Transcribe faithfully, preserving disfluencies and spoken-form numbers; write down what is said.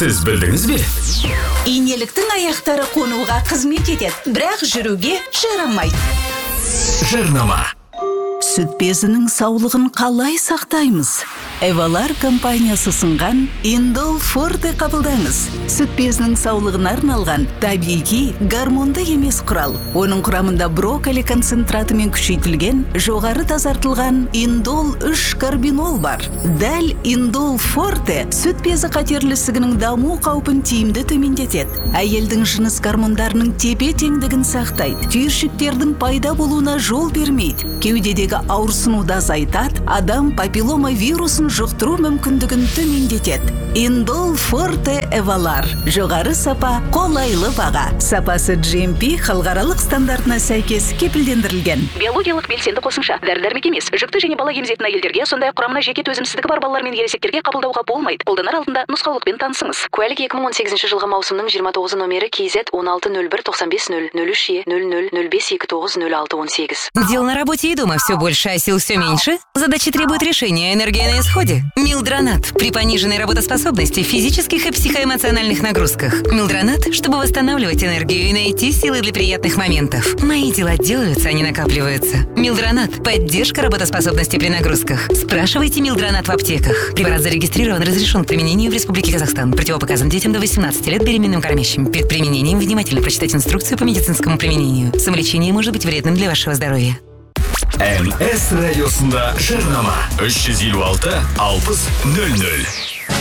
Сіз білдіңіз бе? Инеліктің аяқтары қонуға қызмет етеді, бірақ жүруге жарамайды. Жарнама. Сүт безінің саулығын қалай сақтаймыз? Эвалар компаниясы ұсынған Индол Форте қабылдаңыз. Сүт безінің саулығына арналған табиғи гормонды емес құрал. Оның құрамында брокколи концентратымен күшейтілген, жоғары тазартылған Индол үш карбинол бар. Дәл Индол Форте сүт безі қатерлісігінің даму қаупін тиімді төмендетеді. Әйелдің жыныс гормондарының тепе-теңдігін сақтайды. Түйіршіктердің пайда болуына жол бермейді. Кеудедегі ауырсынуды азайтады, адам папиллома вирусын жұқтыру мүмкіндігін төмендетеді. Индол Форте Эвалар. Жоғары сапа, қолайлы баға. Сапасы джи эм пи халықаралық стандартына сәйкес кепілдендірілген. Биологиялық белсенді қосымша. Дәрі-дәрмек емес. Жүкті және бала емізетін әйелдерге, сондай құрамына жеке төзімсіздігі бар балалар мен ересектерге қабылдауға болмайды. Қолданар алдында нұсқаулықпен танысыңыз. Куәлік екі мың он сегізінші жылғы маусымның жиырма тоғызыншы номері кейзет он алты нөл бір тоқсан бес нөл нөл үш нөл нөл нөл бес екі тоғыз нөл алты он сегіз. Дел на работе и дома все больше, а сил все меньше? Задачи требуют решения, энергия на исходе. Милдронат при пониженной работоспособности, физических и психоэмоциональных нагрузках. Милдронат, чтобы восстанавливать энергию и найти силы для приятных моментов. Мои дела делаются, а не накапливаются. Милдронат. Поддержка работоспособности при нагрузках. Спрашивайте Милдронат в аптеках. Препарат зарегистрирован, разрешен к применению в Республике Казахстан. Противопоказан детям до восемнадцати лет, беременным, кормящим. Перед применением внимательно прочитать инструкцию по медицинскому применению. Самолечение может быть вредным для вашего здоровья. эм эс радиосында жарнама. үш жүз елу алты алпыс нөл нөл.